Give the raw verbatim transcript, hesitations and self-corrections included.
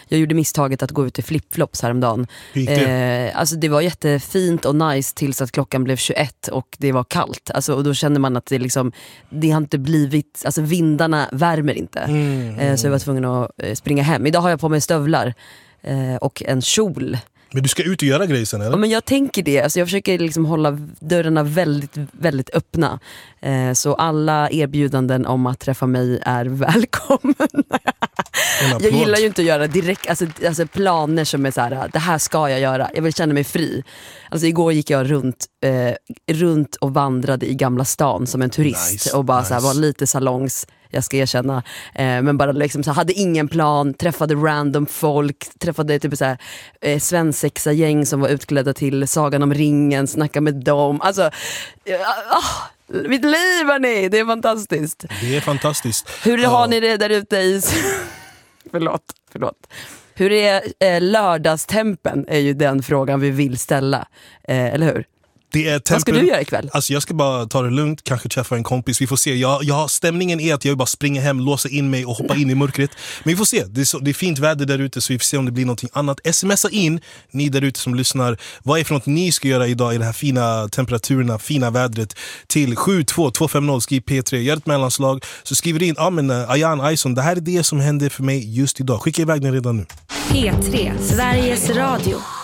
jag gjorde misstaget att gå ut i flipflops häromdagen. Gick det? Eh, alltså det var jättefint och nice tills att klockan blev tjugoett och det var kallt. Alltså, och då kände man att det liksom, det har inte blivit, alltså vindarna värmer inte. Mm. Eh, så jag var tvungen att eh, springa hem. Idag har jag på mig stövlar eh, och en kjol. Men du ska ut och göra grejer sen, eller? Ja, men jag tänker det. Alltså jag försöker liksom hålla dörrarna väldigt, väldigt öppna. Eh, så alla erbjudanden om att träffa mig är välkomna. Jag gillar ju inte att göra direkt, alltså, alltså planer som är så här: det här ska jag göra. Jag vill känna mig fri. Alltså igår gick jag runt, eh, runt och vandrade i Gamla stan som en turist. Nice, och bara nice. så här, var lite salongs. Jag ska erkänna, eh, men bara liksom så hade ingen plan, träffade random folk, träffade typ så här eh, svensexa gäng som var utklädda till Sagan om ringen, snacka med dem. Alltså, eh, ah, mitt liv hörni, det är fantastiskt. Det är fantastiskt. Hur Ja. har ni det där ute i... förlåt, förlåt. Hur är eh, lördagstempen är ju den frågan vi vill ställa, eh, eller hur? Det är Vad ska tempel. du göra ikväll? Alltså jag ska bara ta det lugnt, kanske träffa en kompis. Vi får se. Jag, jag, stämningen är att jag vill bara springa hem, låsa in mig och hoppa in i mörkret. Men vi får se. Det är, så, det är fint väder där ute, så vi får se om det blir någonting annat. Smsa in, ni där ute som lyssnar. Vad är för något ni ska göra idag i de här fina temperaturerna, fina vädret, till sju två två fem noll. Skriv P tre, gör ett mellanslag. Så skriver in, ja men uh, Ayan Aison, det här är det som händer för mig just idag. Skicka iväg den redan nu. P tre, Sveriges Radio.